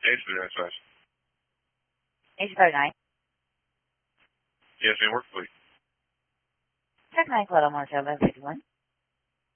that's right. 809. Yes, ma'am, work, please. Check 9 Kuala Lumpur 751.